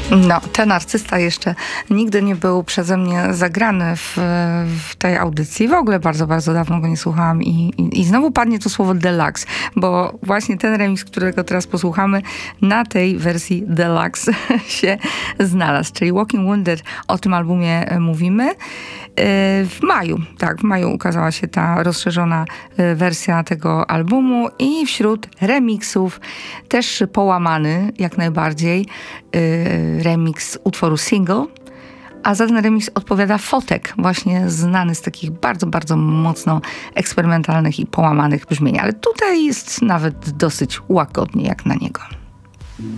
No, ten artysta jeszcze nigdy nie był przeze mnie zagrany w tej audycji. W ogóle bardzo, bardzo dawno go nie słuchałam i znowu padnie to słowo deluxe, bo właśnie ten remix, którego teraz posłuchamy, na tej wersji deluxe się znalazł. Czyli Walking Wounded, o tym albumie mówimy. W maju ukazała się ta rozszerzona wersja tego albumu i wśród remixów też połamany jak najbardziej remix utworu Single, a za ten remix odpowiada Fotek, właśnie znany z takich bardzo, bardzo mocno eksperymentalnych i połamanych brzmień, ale tutaj jest nawet dosyć łagodnie jak na niego.